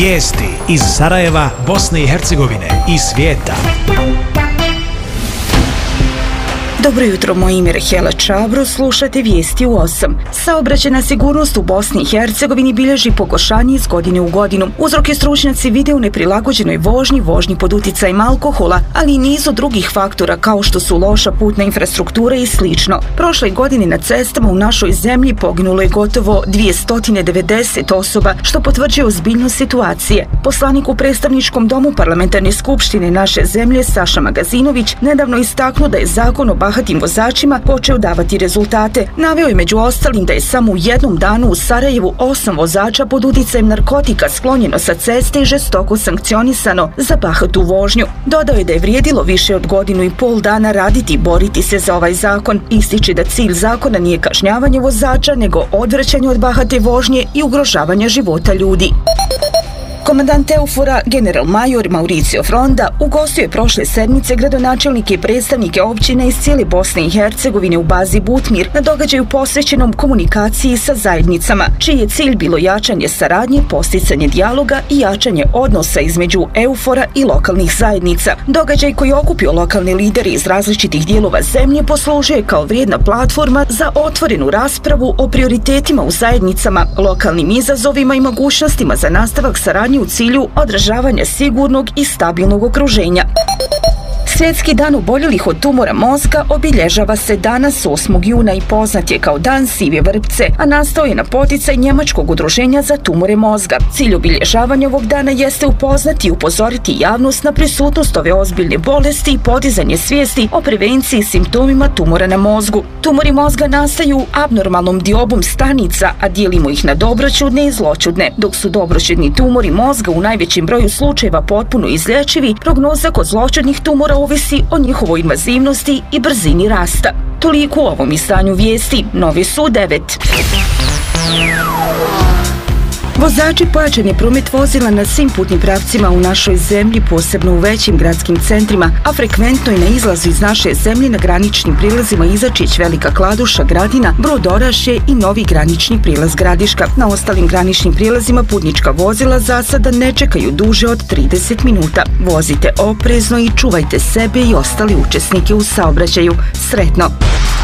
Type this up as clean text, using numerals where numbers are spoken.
Vijesti iz Sarajeva, Bosne i Hercegovine i svijeta. Dobro jutro, moje ime je Rahela Čabro, slušate vijesti u 8. Saobraćajna sigurnost u Bosni i Hercegovini bilježi pogoršanje iz godine u godinu. Uzroke stručnjaci vide u neprilagođenoj vožnji pod uticajem alkohola, ali i nizu drugih faktora kao što su loša putna infrastruktura i slično. Prošle godine na cestama u našoj zemlji poginulo je gotovo 290 osoba, što potvrđuje ozbiljnost situacije. Poslanik u predstavničkom domu parlamentarne skupštine naše zemlje Saša Magazinović nedavno istaknuo da je zakon o bahatim vozačima počeo davati rezultate. Naveo je među ostalim da je samo u jednom danu u Sarajevu 8 vozača pod uticajem narkotika sklonjeno sa ceste i žestoko sankcionisano za bahatu vožnju. Dodao je da je vrijedilo više od godinu i pol dana raditi i boriti se za ovaj zakon. Ističe da cilj zakona nije kažnjavanje vozača, nego odvraćanje od bahate vožnje i ugrožavanja života ljudi. Komandant EUFOR-a, general major Mauricio Fronda, ugostio je prošle sedmice gradonačelnike i predstavnike općine iz cijele Bosne i Hercegovine u bazi Butmir na događaju posvećenom komunikaciji sa zajednicama, čiji je cilj bilo jačanje saradnje, posticanje dijaloga i jačanje odnosa između EUFOR-a i lokalnih zajednica. Događaj koji je okupio lokalne lidere iz različitih dijelova zemlje poslužio je kao vrijedna platforma za otvorenu raspravu o prioritetima u zajednicama, lokalnim izazovima i mogućnostima za nastavak saradnje u cilju održavanja sigurnog i stabilnog okruženja. Svjetski dan oboljelih od tumora mozga obilježava se danas 8. juna i poznat je kao Dan sive vrpce, a nastao je na poticaj Njemačkog udruženja za tumore mozga. Cilj obilježavanja ovog dana jeste upoznati i upozoriti javnost na prisutnost ove ozbiljne bolesti i podizanje svijesti o prevenciji i simptomima tumora na mozgu. Tumori mozga nastaju abnormalnom diobom stanica, a dijelimo ih na dobroćudne i zloćudne. Dok su dobroćudni tumori mozga u najvećem broju slučajeva potpuno izlječivi, prognoza kod zloćudnih tumora ovisi o njihovoj invazivnosti i brzini rasta. Toliko u ovom izdanju vijesti. Novi su 9. Vozači pojačan promet vozila na svim putnim pravcima u našoj zemlji, posebno u većim gradskim centrima, a frekventno i na izlazu iz naše zemlje na graničnim prilazima Izačić, Velika Kladuša, Gradina, Brod Orašje i novi granični prilaz Gradiška. Na ostalim graničnim prilazima putnička vozila za sada ne čekaju duže od 30 minuta. Vozite oprezno i čuvajte sebe i ostali učesnike u saobraćaju. Sretno!